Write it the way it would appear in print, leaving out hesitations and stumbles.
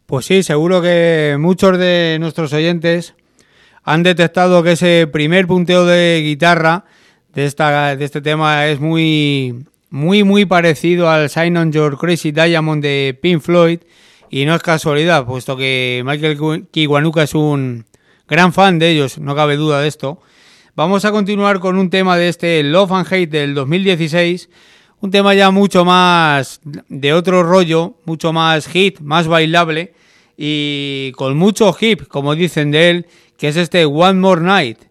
Pues sí, seguro que muchos de nuestros oyentes han detectado que ese primer punteo de guitarra de este tema es muy parecido al Shine on Your Crazy Diamond de Pink Floyd, y no es casualidad, puesto que Michael Kiwanuka es un gran fan de ellos, no cabe duda de esto. Vamos a continuar con un tema de este Love and Hate del 2016, un tema ya mucho más de otro rollo, mucho más hit, más bailable y con mucho hip, como dicen de él, que es este One More Night.